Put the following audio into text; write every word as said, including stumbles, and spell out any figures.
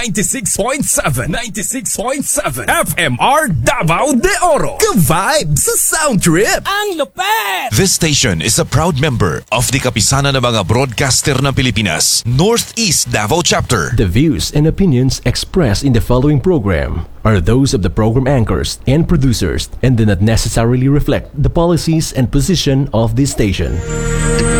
ninety-six point seven, ninety-six point seven F M R Davao de Oro. Ka-vibe sa sound trip. Ang lupet! This station is a proud member of the Kapisanan ng mga Broadcaster ng Pilipinas, Northeast Davao Chapter. The views and opinions expressed in the following program are those of the program anchors and producers and do not necessarily reflect the policies and position of this station.